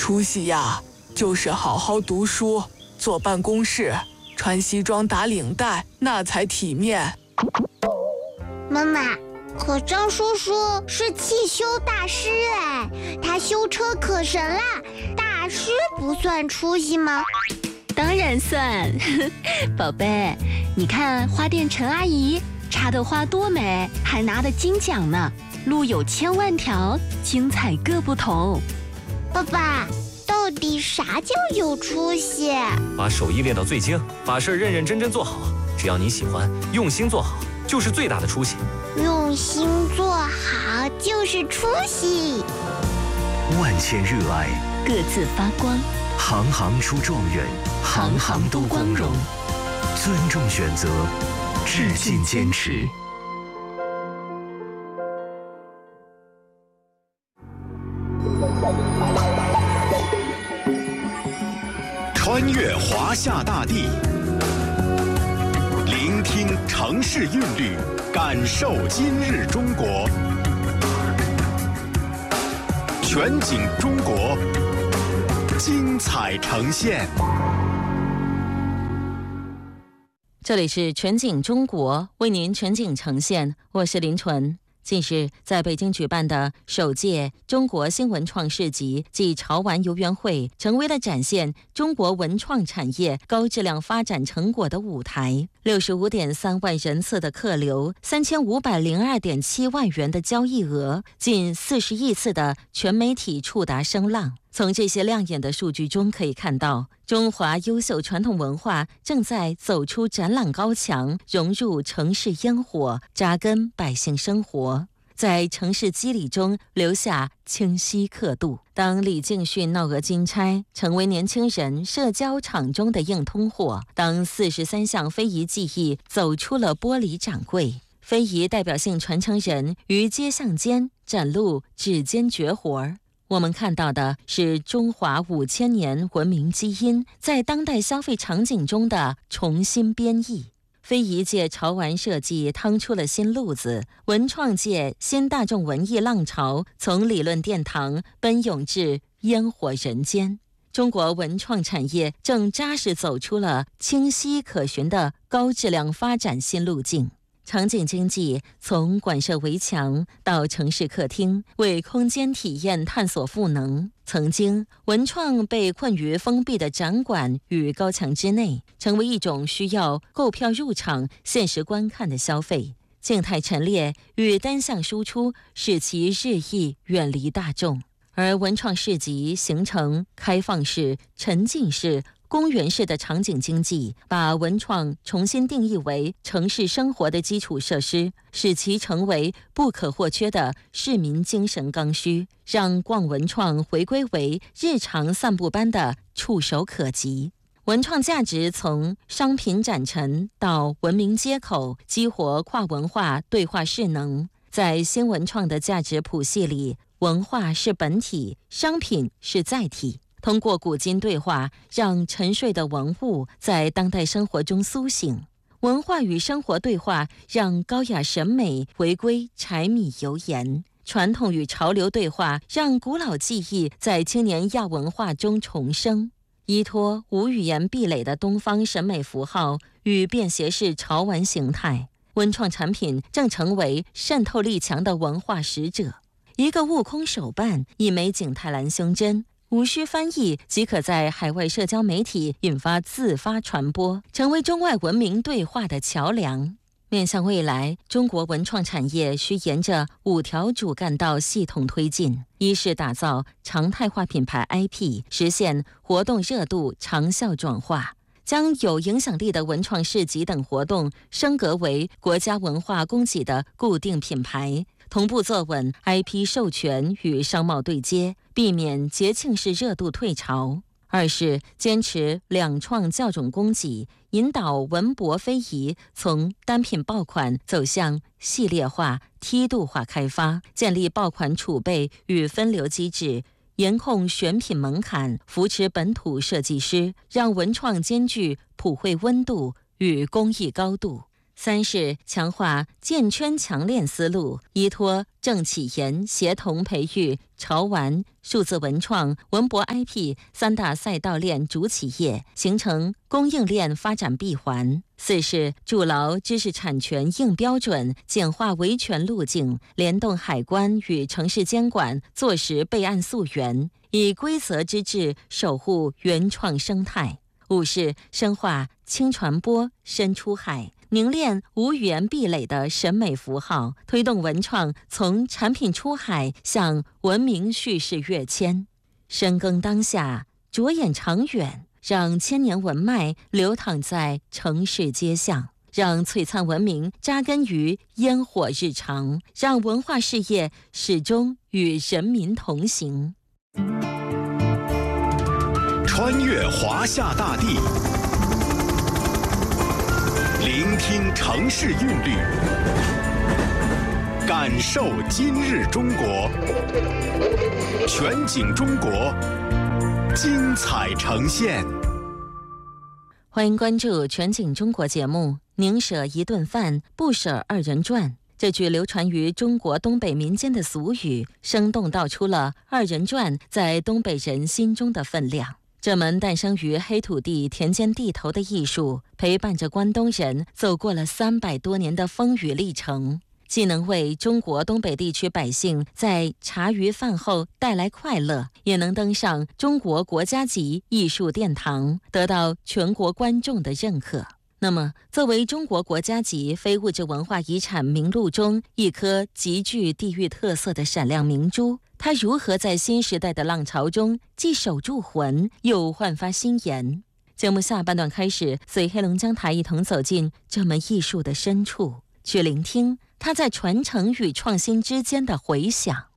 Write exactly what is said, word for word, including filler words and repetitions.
出息呀，就是好好读书，坐办公室，穿西装打领带，那才体面。 妈妈，可张叔叔是汽修大师哎，他修车可神啦，大师不算出息吗？ 当然算。宝贝，你看花店陈阿姨插的花多美，还拿了金奖呢。路有千万条，精彩各不同。 爸爸，到底啥叫有出息？ 把手艺练到最精，把事认认真真做好，只要你喜欢，用心做好，就是最大的出息。 用心做好就是出息。 万千热爱， 各自发光。 行行出状元，行行都光荣。尊重选择，致敬坚持。 穿越华夏大地，聆听城市韵律，感受今日中国。全景中国，精彩呈现。 这里是全景中国，为您全景呈现，我是林纯。近日，在北京举办的首届中国新文创市集暨潮玩游园会，成为了展现中国文创产业高质量发展成果的舞台。六十五点三万人次的客流，三千五百零二点七万元的交易额，近四十亿次的全媒体触达声浪。从这些亮眼的数据中可以看到，中华优秀传统文化正在走出展览高墙，融入城市烟火，扎根百姓生活，在城市肌理中留下清晰刻度。当李敬训闹额金钗成为年轻人社交场中的硬通货，当四十三项非遗技艺走出了玻璃展柜，非遗代表性传承人于街巷间展露指尖绝活，我们看到的是中华五千年文明基因在当代消费场景中的重新编译。非遗界潮玩设计趟出了新路子，文创界新大众文艺浪潮从理论殿堂奔涌至烟火人间。中国文创产业正扎实走出了清晰可循的高质量发展新路径。场景经济从馆舍围墙到城市客厅，为空间体验探索赋能。曾经，文创被困于封闭的展馆与高墙之内，成为一种需要购票入场、现实观看的消费。静态陈列与单向输出，使其日益远离大众。而文创市集形成开放式、沉浸式、公园式的场景经济，把文创重新定义为城市生活的基础设施，使其成为不可或缺的市民精神刚需，让逛文创回归为日常散步般的触手可及。文创价值从商品展陈到文明接口，激活跨文化对话势能。在新文创的价值谱系里，文化是本体，商品是载体。通过古今对话，让沉睡的文物在当代生活中苏醒。文化与生活对话，让高雅审美回归柴米油盐。传统与潮流对话，让古老技艺在青年亚文化中重生。依托无语言壁垒的东方审美符号与便携式潮玩形态，文创产品正成为渗透力强的文化使者。一个悟空手办，一枚景泰蓝胸针，无需翻译即可在海外社交媒体引发自发传播，成为中外文明对话的桥梁。面向未来，中国文创产业需沿着五条主干道系统推进：一是打造常态化品牌 I P， 实现活动热度长效转化，将有影响力的文创市集等活动升格为国家文化供给的固定品牌，同步坐稳 I P 授权与商贸对接，避免节庆式热度退潮。二是坚持两创教种供给，引导文博非遗从单品爆款走向系列化、梯度化开发，建立爆款储备与分流机制，严控选品门槛，扶持本土设计师，让文创兼具普惠温度与工艺高度。 三是强化建圈强链思路，依托政企研协同培育潮玩、数字文创、文博 I P 三大赛道链主企业，形成供应链发展闭环。四是筑牢知识产权硬标准，简化维权路径，联动海关与城市监管，做实备案溯源，以规则之治守护原创生态。五是深化轻传播、深出海，凝练无语言壁垒的审美符号，推动文创从产品出海向文明叙事跃迁。深耕当下，着眼长远，让千年文脉流淌在城市街巷，让璀璨文明扎根于烟火日常，让文化事业始终与人民同行。 穿越华夏大地，聆听城市韵律，感受今日中国。全景中国，精彩呈现。 欢迎关注全景中国节目。宁舍一顿饭，不舍二人转。这句流传于中国东北民间的俗语，生动道出了二人转在东北人心中的分量。这门诞生于黑土地田间地头的艺术，陪伴着关东人走过了三百多年的风雨历程，既能为中国东北地区百姓在茶余饭后带来快乐，也能登上中国国家级艺术殿堂，得到全国观众的认可。那么，作为中国国家级非物质文化遗产名录中一颗极具地域特色的闪亮明珠，它如何在新时代的浪潮中既守住魂，又焕发新颜？节目下半段开始，随黑龙江台一同走进这门艺术的深处，去聆听它在传承与创新之间的回响。